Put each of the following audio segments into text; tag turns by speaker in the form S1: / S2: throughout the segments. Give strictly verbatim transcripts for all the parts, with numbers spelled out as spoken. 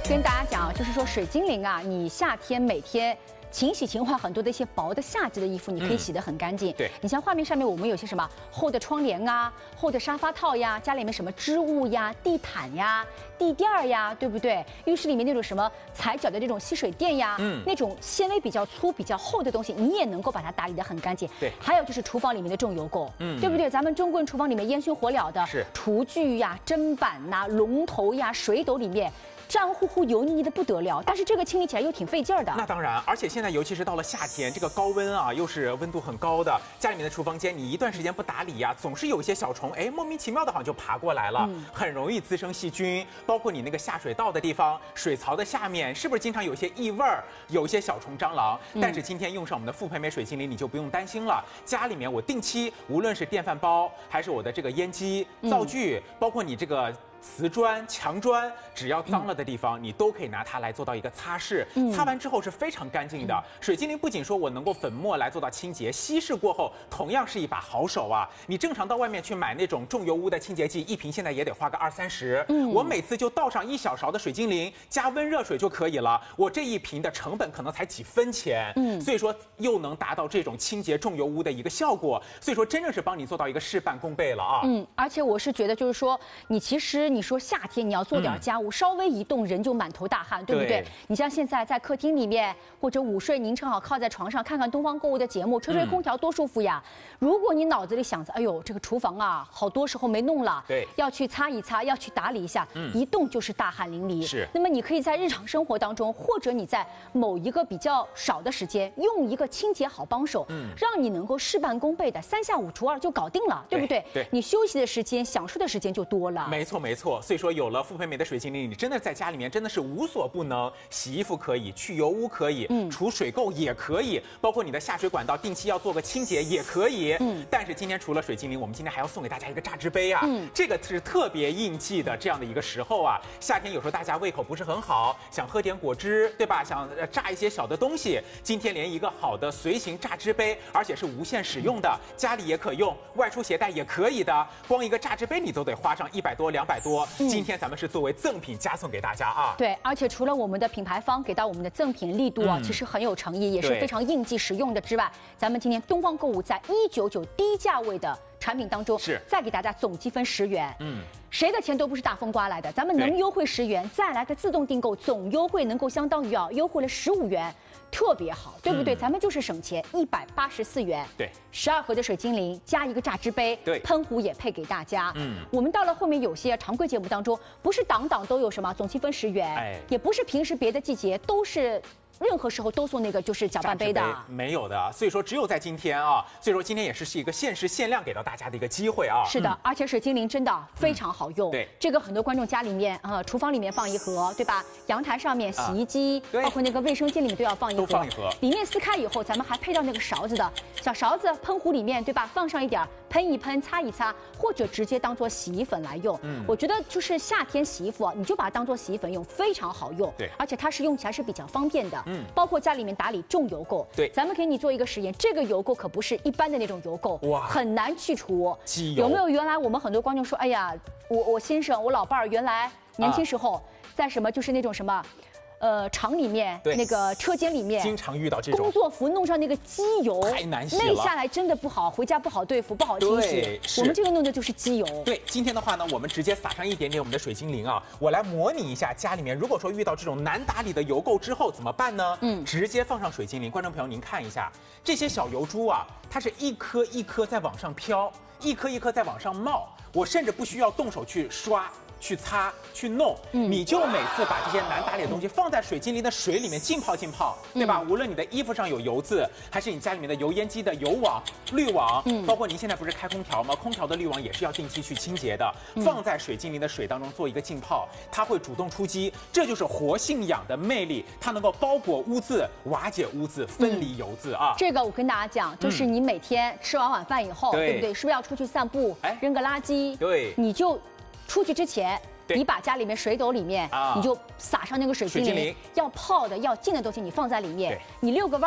S1: 跟大家讲，就是说水精灵啊，你夏天每天勤洗勤换很多的一些薄的夏季的衣服，你可以洗得很干净。
S2: 对，
S1: 你像画面上面我们有些什么厚的窗帘啊、厚的沙发套呀，家里面什么织物呀、地毯呀、地垫儿呀，对不对？浴室里面那种什么踩脚的这种吸水垫呀，嗯，那种纤维比较粗、比较厚的东西，你也能够把它打理得很干净。
S2: 对，
S1: 还有就是厨房里面的重油垢，嗯，对不对？咱们中国人厨房里面烟熏火燎的，
S2: 是
S1: 厨具呀、砧板呐、龙头呀、水斗里面。脏乎乎、油腻腻的不得了，但是这个清理起来又挺费劲儿的。
S2: 那当然，而且现在尤其是到了夏天，这个高温啊，又是温度很高的，家里面的厨房间，你一段时间不打理呀、啊，总是有一些小虫，哎，莫名其妙的好像就爬过来了，嗯、很容易滋生细菌。包括你那个下水道的地方、水槽的下面，是不是经常有些异味儿，有一些小虫、蟑螂？嗯、但是今天用上我们的复配美水精灵，你就不用担心了。家里面我定期，无论是电饭煲，还是我的这个烟机、灶具，嗯、包括你这个。瓷砖、墙砖，只要脏了的地方，嗯、你都可以拿它来做到一个擦拭。嗯、擦完之后是非常干净的。嗯、水精灵不仅说我能够粉末来做到清洁，稀释过后同样是一把好手啊！你正常到外面去买那种重油污的清洁剂，一瓶现在也得花个二三十。嗯、我每次就倒上一小勺的水精灵，加温热水就可以了。我这一瓶的成本可能才几分钱。嗯，所以说又能达到这种清洁重油污的一个效果。所以说真正是帮你做到一个事半功倍了啊！
S1: 嗯，而且我是觉得就是说，你其实。你说夏天你要做点家务，嗯、稍微一动人就满头大汗，对不对？对你像现在在客厅里面或者午睡，您正好靠在床上看看东方购物的节目，吹吹空调多舒服呀！嗯、如果你脑子里想着，哎呦，这个厨房啊，好多时候没弄了，
S2: 对，
S1: 要去擦一擦，要去打理一下，嗯、一动就是大汗淋漓。
S2: 是。
S1: 那么你可以在日常生活当中，或者你在某一个比较少的时间，用一个清洁好帮手，嗯，让你能够事半功倍的三下五除二就搞定了，对不对？
S2: 对。对
S1: 你休息的时间、享受的时间就多了。
S2: 没错，没错。所以说，有了复配美的水精灵，你真的在家里面真的是无所不能。洗衣服可以，去油污可以，嗯，除水垢也可以，包括你的下水管道定期要做个清洁也可以。嗯，但是今天除了水精灵，我们今天还要送给大家一个榨汁杯啊，嗯，这个是特别应季的这样的一个时候啊。夏天有时候大家胃口不是很好，想喝点果汁，对吧？想榨一些小的东西，今天连一个好的随行榨汁杯，而且是无线使用的，家里也可用，外出携带也可以的。光一个榨汁杯你都得花上一百多、两百多。嗯、今天咱们是作为赠品加送给大家啊。
S1: 对，而且除了我们的品牌方给到我们的赠品力度啊，嗯、其实很有诚意，也是非常应季实用的之外，咱们今天东方购物在一九九低价位的产品当中，
S2: 是
S1: 再给大家总积分十元。嗯。谁的钱都不是大风刮来的，咱们能优惠十元，再来个自动订购，总优惠能够相当于啊优惠了十五元，特别好，对不对？嗯、咱们就是省钱，一百八十四元。
S2: 对，
S1: 十二盒的水精灵加一个榨汁杯，
S2: 对，
S1: 喷壶也配给大家。嗯，我们到了后面有些常规节目当中，不是档档都有什么总积分十元，哎，也不是平时别的季节都是。任何时候都送那个就是搅拌杯的，
S2: 没有的，所以说只有在今天啊，所以说今天也是是一个限时限量给到大家的一个机会啊。
S1: 是的，嗯、而且水精灵真的非常好用。嗯、
S2: 对，
S1: 这个很多观众家里面呃厨房里面放一盒，对吧？阳台上面洗衣机，啊、包括那个卫生间里面都要放一盒，
S2: 都放一盒。
S1: 里面撕开以后，咱们还配到那个勺子的小勺子，喷壶里面对吧？放上一点，喷一喷，擦一擦，或者直接当做洗衣粉来用。嗯，我觉得就是夏天洗衣服啊，你就把它当做洗衣粉用，非常好用。
S2: 对，
S1: 而且它是用起来是比较方便的。嗯，包括家里面打理重油垢，
S2: 对，
S1: 咱们给你做一个实验，这个油垢可不是一般的那种油垢，哇，很难去除。
S2: 机油
S1: 有没有？原来我们很多观众说，哎呀，我我先生，我老伴儿原来年轻时候、啊、在什么就是那种什么。呃，厂里面那个车间里面，
S2: 经常遇到这种
S1: 工作服弄上那个机油，
S2: 太难洗了，
S1: 内下来真的不好，回家不好对付，不好清洗。我们这个弄的就是机油。
S2: 对，今天的话呢，我们直接撒上一点点我们的水精灵啊，我来模拟一下家里面，如果说遇到这种难打理的油垢之后怎么办呢？嗯，直接放上水精灵。观众朋友，您看一下这些小油珠啊，它是一颗一颗在往上飘，一颗一颗在往上冒，我甚至不需要动手去刷。去擦去弄，嗯、你就每次把这些难打理的东西放在水精灵的水里面浸泡浸泡，对吧？嗯、无论你的衣服上有油渍，还是你家里面的油烟机的油网、滤网，嗯、包括您现在不是开空调吗？空调的滤网也是要定期去清洁的。嗯、放在水精灵的水当中做一个浸泡，它会主动出击，这就是活性氧的魅力，它能够包裹污渍、瓦解污渍、分离油渍啊。
S1: 这个我跟大家讲，就是你每天吃完晚饭以后，嗯、对不对？是不是要出去散步？哎，扔个垃圾，对，你就。出去之前，你把家里面水斗里面，啊、你就撒上那个水精灵，要泡的、要净的东西，你放在里面，你遛个弯儿。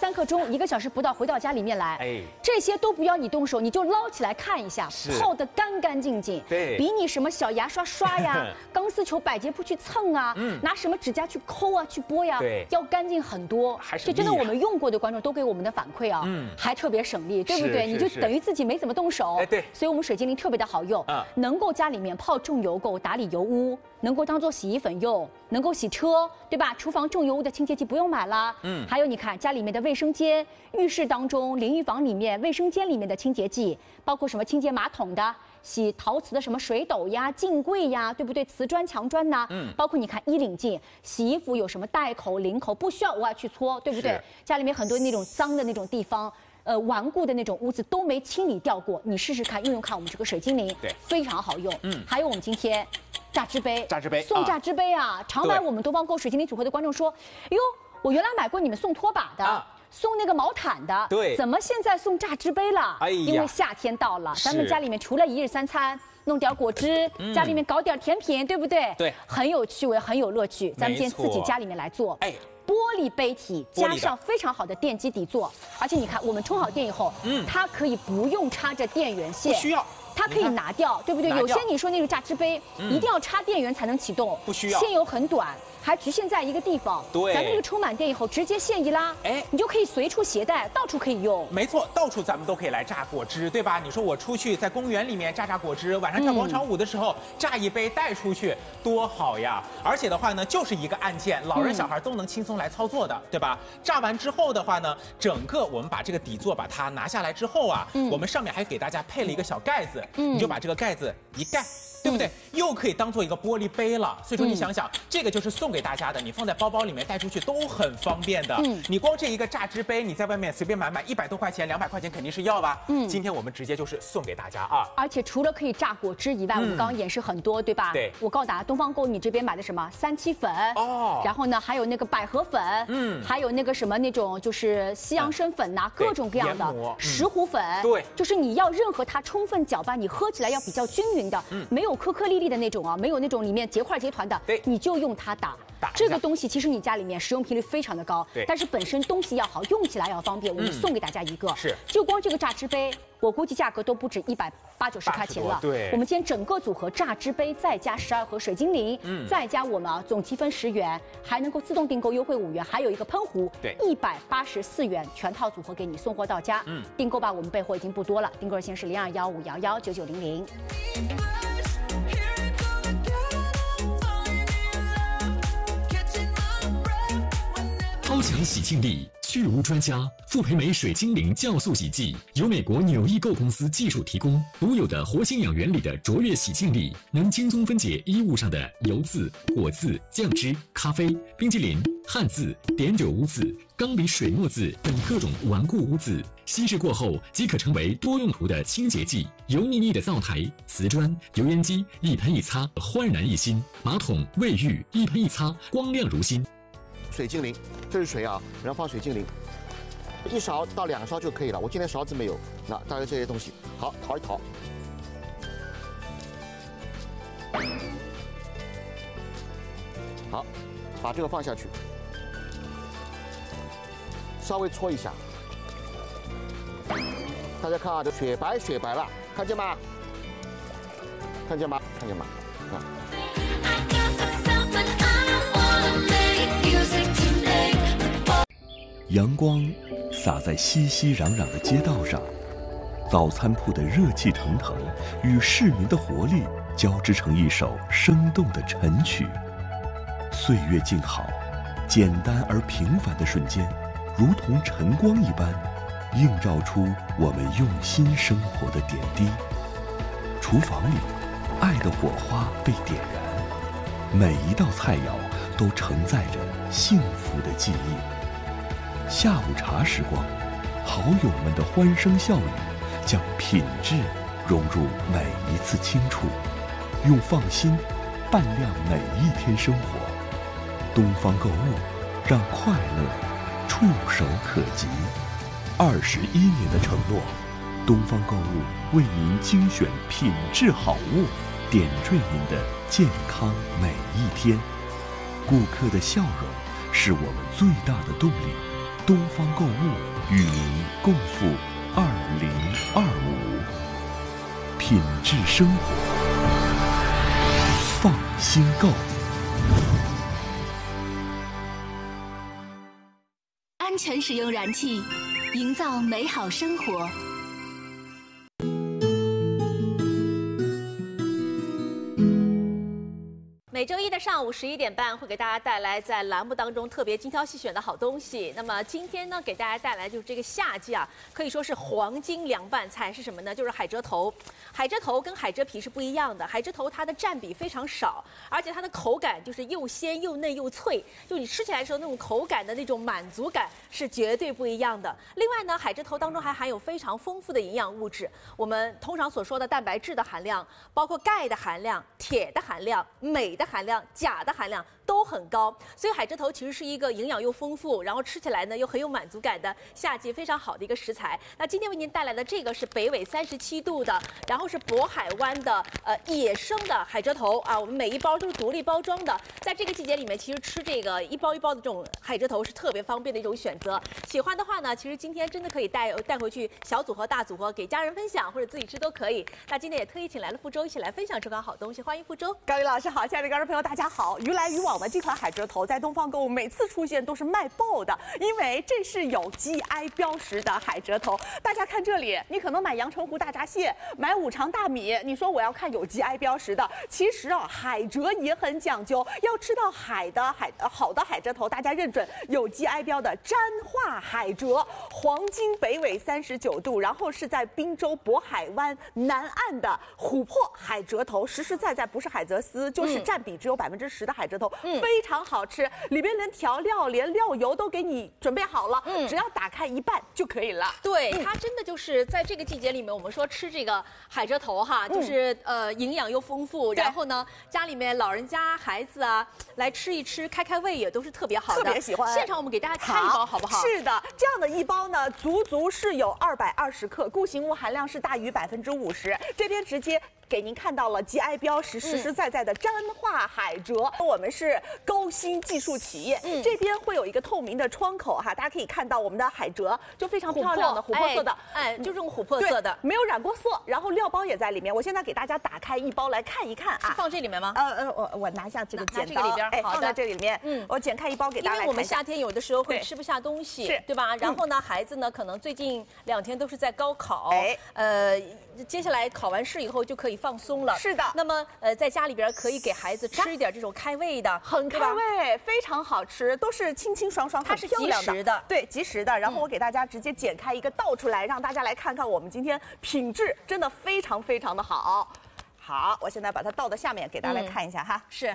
S1: 三刻钟，一个小时不到回到家里面来，
S2: 哎，
S1: 这些都不要你动手，你就捞起来看一下，泡得干干净净，
S2: 对，
S1: 比你什么小牙刷刷呀、钢丝球、百洁布去蹭啊，嗯，拿什么指甲去抠啊、去剥呀，
S2: 对，
S1: 要干净很多。
S2: 还是
S1: 这真的，我们用过的观众都给我们的反馈啊，嗯，还特别省力，对不对？你就等于自己没怎么动手，
S2: 哎，对，
S1: 所以我们水精灵特别的好用，啊，能够家里面泡重油垢、打理油污，能够当做洗衣粉用，能够洗车，对吧？厨房重油污的清洁剂不用买啦，嗯，还有你看家里面的卫生间、浴室当中、淋浴房里面、卫生间里面的清洁剂，包括什么清洁马桶的。洗陶瓷的什么水斗呀、镜柜呀，对不对？瓷砖、墙砖呐，嗯，包括你看衣领镜、洗衣服有什么带口、领口，不需要额外去搓，对不对？家里面很多那种脏的那种地方，呃，顽固的那种污渍都没清理掉过，你试试看，用用看我们这个水精灵，
S2: 对，
S1: 非常好用。嗯，还有我们今天榨汁杯，
S2: 榨汁杯
S1: 送榨汁杯啊！常买我们东方购水精灵组合的观众说，哟，我原来买过你们送拖把的。啊，送那个毛毯的，
S2: 对，
S1: 怎么现在送榨汁杯了？哎呀，因为夏天到了，咱们家里面除了一日三餐，弄点果汁，嗯，家里面搞点甜品，对不对？
S2: 对，
S1: 很有趣味，很有乐趣。咱们今天自己家里面来做，哎，玻璃杯体加上非常好的电机底座，而且你看，我们充好电以后，嗯，它可以不用插着电源线，
S2: 不需要。
S1: 它可以拿掉，对不对？有些你说那种榨汁杯，嗯，一定要插电源才能启动，
S2: 不需要，
S1: 线又很短，还局限在一个地方。
S2: 对，
S1: 咱们这个充满电以后，直接线一拉，哎，你就可以随处携带，到处可以用。
S2: 没错，到处咱们都可以来榨果汁，对吧？你说我出去在公园里面榨榨果汁，晚上跳广场舞的时候，嗯，榨一杯带出去，多好呀！而且的话呢，就是一个按键，老人小孩都能轻松来操作的，对吧？榨完之后的话呢，整个我们把这个底座把它拿下来之后啊，嗯，我们上面还给大家配了一个小盖子，嗯，你就把这个盖子一盖，对不对？嗯，又可以当做一个玻璃杯了。所以说你想想，嗯，这个就是送给大家的，你放在包包里面带出去都很方便的。嗯，你光这一个榨汁杯，你在外面随便买买一百多块钱、两百块钱肯定是要吧？嗯，今天我们直接就是送给大家啊！
S1: 而且除了可以榨果汁以外，嗯，我们刚刚演示很多，对吧？
S2: 对。
S1: 我告诉大家，东方购你这边买的什么三七粉哦，然后呢还有那个百合粉，嗯，还有那个什么那种就是西洋参粉呐，啊，各种各样的石斛粉，
S2: 对，
S1: 就是你要任何它充分搅拌，你喝起来要比较均匀的，嗯，没有颗颗粒粒的那种啊，没有那种里面结块结团的，
S2: 对，
S1: 你就用它打。这个东西其实你家里面使用频率非常的高，
S2: 对，
S1: 但是本身东西要好，用起来要方便。我们送给大家一个，
S2: 嗯，是，
S1: 就光这个榨汁杯，我估计价格都不止一百八九十块钱了。
S2: 对，
S1: 我们今天整个组合榨汁杯再加十二盒水精灵，嗯，再加我们啊总积分十元，还能够自动订购优惠五元，还有一个喷壶，
S2: 对，
S1: 一百八十四元全套组合给你送货到家。嗯，订购吧，我们备货已经不多了，订购热线是零二幺五幺幺九九零零。
S3: 超强洗净力，去污专家，傅培梅水精灵酵素洗剂由美国纽易购公司技术提供，独有的活性氧原理的卓越洗净力，能轻松分解衣物上的油渍、果渍、酱汁、咖啡、冰淇淋、汗渍、碘酒污渍、钢笔水墨渍等各种顽固污渍。稀释过后即可成为多用途的清洁剂。油腻腻的灶台、瓷砖、油烟机一喷一擦，焕然一新；马桶、卫浴一喷一擦，光亮如新。
S4: 水精灵，这是水啊，然后放水精灵，一勺到两勺就可以了。我今天勺子没有，那大概这些东西，好淘一淘。好，把这个放下去，稍微搓一下。大家看啊，这雪白雪白了，看见吗？看见吗？看见吗？啊。
S5: 阳光洒在熙熙攘攘的街道上，早餐铺的热气腾腾与市民的活力交织成一首生动的晨曲。岁月静好，简单而平凡的瞬间，如同晨光一般，映照出我们用心生活的点滴。厨房里，爱的火花被点燃，每一道菜肴都承载着幸福的记忆。下午茶时光，好友们的欢声笑语，将品质融入每一次清楚，用放心伴亮每一天生活。东方购物，让快乐触手可及。二十一年的承诺，东方购物为您精选品质好物，点缀您的健康每一天。顾客的笑容是我们最大的动力。 东方购物与您共赴二零二五，品质生活，放心购。
S6: 安全使用燃气，营造美好生活。
S7: 每周一的上午十一点半，会给大家带来在栏目当中特别精挑细选的好东西。那么今天呢，给大家带来就是这个夏季啊，可以说是黄金凉拌菜是什么呢？就是海蜇头。海蜇头跟海蜇皮是不一样的，海蜇头它的占比非常少，而且它的口感就是又鲜又嫩又脆，就你吃起来的时候那种口感的那种满足感是绝对不一样的。另外呢，海蜇头当中还含有非常丰富的营养物质，我们通常所说的蛋白质的含量，包括钙的含量、铁的含量、镁的含量、钾的含量都很高，所以海蜇头其实是一个营养又丰富，然后吃起来呢又很有满足感的夏季非常好的一个食材。那今天为您带来的这个是北纬三十七度的，然后是渤海湾的呃野生的海蜇头啊，我们每一包都是独立包装的。在这个季节里面，其实吃这个一包一包的这种海蜇头是特别方便的一种选择。喜欢的话呢，其实今天真的可以带带回去小组合、大组合给家人分享，或者自己吃都可以。那今天也特意请来了傅周，一起来分享这款好东西，欢迎傅周。
S8: 高丽老师好，亲爱的观众朋友大家好。鱼来鱼往的这款海蜇头在东方购物每次出现都是卖爆的，因为这是有 G I 标识的海蜇头。大家看这里，你可能买阳澄湖大闸蟹，买五常大米，你说我要看有 G I 标识的，其实啊，海蜇也很讲究，要吃到海的海、呃、好的海蜇头，大家认准有 G I 标的沾化海蜇，黄金北纬三十九度，然后是在滨州渤海湾南岸的琥珀海蜇头，实实在在不是海蜇丝，就是占比只有百分之十的海蜇头，嗯，非常好吃，里边连调料、连料油都给你准备好了，嗯，只要打开一半就可以了。
S7: 对，嗯、它真的就是在这个季节里面，我们说吃这个海蜇头哈，就是、嗯、呃营养又丰富，然后呢，家里面老人家、孩子啊来吃一吃，开开胃也都是特别好的，
S8: 特别喜欢。
S7: 现场我们给大家开一包好不好？
S8: 是的，这样的一包呢，足足是有二百二十克，固形物含量是大于百分之五十。这边直接给您看到了 G I 标识，实实在在的沾化海蜇。嗯、我们是高新技术企业，嗯、这边会有一个透明的窗口哈，大家可以看到我们的海蜇就非常漂亮的琥珀色的，
S7: 哎，哎就这种琥珀色的，
S8: 没有染过色，然后料包也在里面。我现在给大家打开一包来看一看啊，
S7: 是放这里面吗？
S8: 呃呃，我我拿下这个剪刀，
S7: 这个里边，
S8: 哎，放在这里面。嗯，我剪开一包给大家来看一下。
S7: 因为我们夏天有的时候会吃不下东西，
S8: 是，
S7: 对吧？然后呢，孩子呢可能最近两天都是在高考，哎，呃。接下来考完试以后就可以放松了。
S8: 是的。
S7: 那么呃，在家里边可以给孩子吃一点这种开胃的，
S8: 很开胃，非常好吃，都是清清爽爽，
S7: 它是即食的，
S8: 对，即食的。然后我给大家直接剪开一个倒出来，让大家来看看我们今天品质真的非常非常的好。好，我现在把它倒到下面，给大家来看一下哈。
S7: 嗯、是。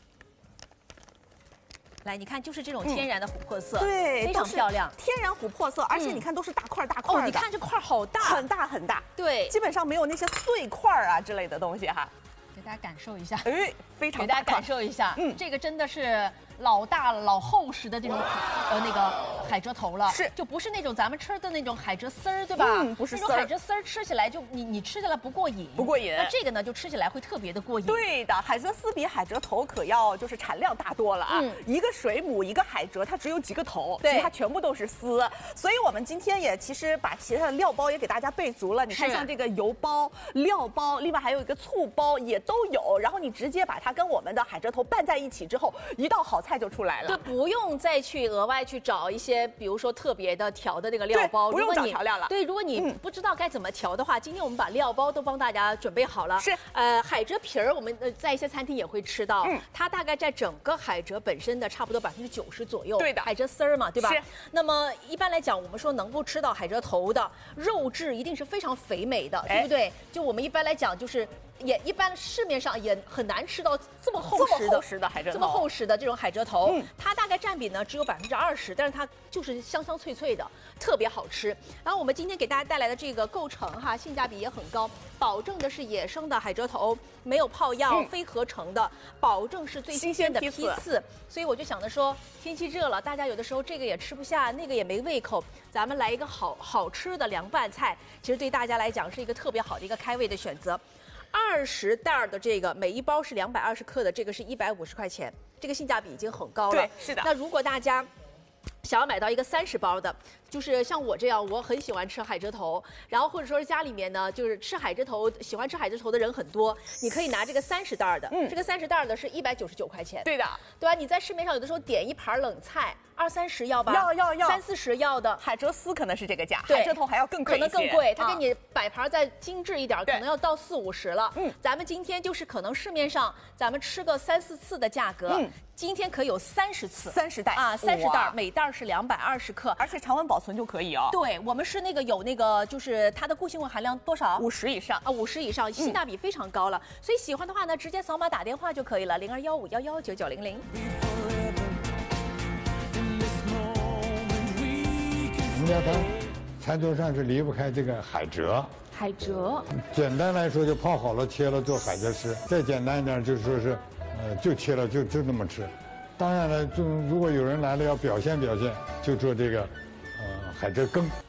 S7: 来，你看，就是这种天然的琥珀色，
S8: 嗯、对，
S7: 非常漂亮，
S8: 天然琥珀色，而且你看都是大块大块的。
S7: 哦，你看这块好大，
S8: 很大很大，
S7: 对，
S8: 基本上没有那些碎块啊之类的东西哈。
S7: 给大家感受一下，
S8: 哎，非常
S7: 给大家感受一下，嗯，这个真的是老大老厚实的这种呃那个海蜇头了，
S8: 是，
S7: 就不是那种咱们吃的那种海蜇丝儿，对吧？
S8: 嗯，不是丝儿。
S7: 那种海蜇丝儿吃起来就你你吃起来不过瘾，
S8: 不过瘾。
S7: 那这个呢，就吃起来会特别的过瘾。
S8: 对的，海蜇丝比海蜇头可要就是产量大多了啊。嗯，一个水母一个海蜇，它只有几个头，
S7: 对，
S8: 其他全部都是丝。所以我们今天也其实把其他的料包也给大家备足了。你看像这个油包、料包，另外还有一个醋包也都有。然后你直接把它跟我们的海蜇头拌在一起之后，一道好菜就出来了。
S7: 对，不用再去额外去找一些，比如说特别的调的那个料包，
S8: 不用找调料了。
S7: 对，如果你不知道该怎么调的话，嗯、今天我们把料包都帮大家准备好了。
S8: 是，
S7: 呃，海蜇皮儿我们呃在一些餐厅也会吃到，嗯、它大概在整个海蜇本身的差不多百分之九十左右。
S8: 对的，
S7: 海蜇丝儿嘛，对吧？
S8: 是。
S7: 那么一般来讲，我们说能够吃到海蜇头的肉质一定是非常肥美的，对不对？就我们一般来讲就是。也一般市面上也很难吃到这么厚实的、
S8: 这么厚实的海蜇头，
S7: 这么厚实的这种海蜇头，嗯、它大概占比呢只有百分之二十，但是它就是香香脆脆的，特别好吃。然后我们今天给大家带来的这个构成哈，性价比也很高，保证的是野生的海蜇头，没有泡药、嗯、非合成的，保证是最新鲜的批次。所以我就想着说，天气热了，大家有的时候这个也吃不下，那个也没胃口，咱们来一个好好吃的凉拌菜，其实对大家来讲是一个特别好的一个开胃的选择。二十袋的这个，每一包是两百二十克的，这个是一百五十块钱，这个性价比已经很高了。
S8: 对，是的。
S7: 那如果大家想要买到一个三十包的，就是像我这样，我很喜欢吃海蜇头，然后或者说是家里面呢，就是吃海蜇头，喜欢吃海蜇头的人很多，你可以拿这个三十袋的，嗯，这个三十袋的是一百九十九块钱，
S8: 对的，
S7: 对吧？你在市面上有的时候点一盘冷菜，二三十要吧？
S8: 要要要，
S7: 三四十要的。
S8: 海蜇丝可能是这个价，
S7: 对，
S8: 海蜇头还要更贵，
S7: 可能更贵，它
S8: 啊
S7: 给你摆盘再精致一点，可能要到四五十了。
S8: 嗯，
S7: 咱们今天就是可能市面上咱们吃个三四次的价格，嗯，今天可以有三十次，
S8: 三十袋
S7: 啊，三十袋
S8: 哇，
S7: 每袋是两百二十克，
S8: 而且常温保存就可以哦。
S7: 对，我们是那个有那个，就是它的固性物含量多少？
S8: 五十以上
S7: 啊，五十以上，性价比非常高了。所以喜欢的话呢，直接扫码打电话就可以了，零二幺五幺幺九九零零。
S9: 我们家餐餐桌上是离不开这个海蜇。
S1: 海蜇，
S9: 简单来说就泡好了切了做海蜇丝，再简单一点就是说是，呃，就切了就就那么吃。当然了，就如果有人来了要表现表现，就做这个，呃，海蜇羹。